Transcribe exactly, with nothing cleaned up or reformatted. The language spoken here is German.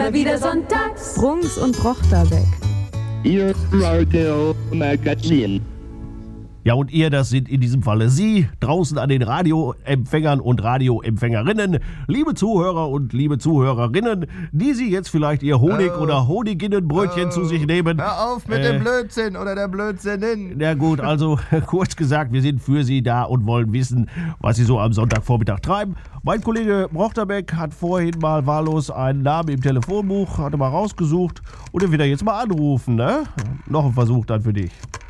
immer wieder sonntags. Strunz und Brochterbeck. Ihr Radio Magazin. Ja, und ihr, das sind in diesem Falle Sie, draußen an den Radioempfängern und Radioempfängerinnen, liebe Zuhörer und liebe Zuhörerinnen, die Sie jetzt vielleicht Ihr Honig- Oh. oder Honiginnenbrötchen Oh. zu sich nehmen. Hör auf mit Äh, dem Blödsinn oder der Blödsinnin. Na gut, also kurz gesagt, wir sind für Sie da und wollen wissen, was Sie so am Sonntagvormittag treiben. Mein Kollege Brochterbeck hat vorhin mal wahllos einen Namen im Telefonbuch, hatte mal rausgesucht und den wird er jetzt mal anrufen, ne? Noch ein Versuch dann für dich.